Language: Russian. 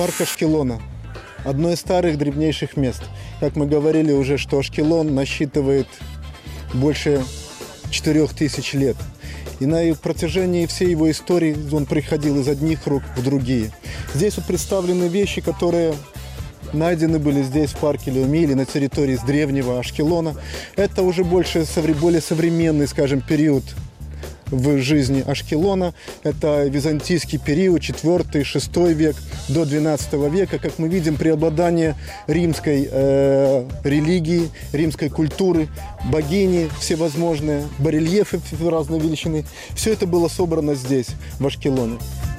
Парк Ашкелона. Одно из старых древнейших мест. Как мы говорили уже, что Ашкелон насчитывает больше 4000 лет. И на протяжении всей его истории он приходил из одних рук в другие. Здесь вот представлены вещи, которые найдены были здесь, в парке Леуми, или на территории с древнего Ашкелона. Это уже более современный, скажем, период в жизни Ашкелона. Это византийский период, 4-6 век до 12 века. Как мы видим, преобладание римской религии, римской культуры, богини всевозможные, барельефы разной величины. Все это было собрано здесь, в Ашкелоне.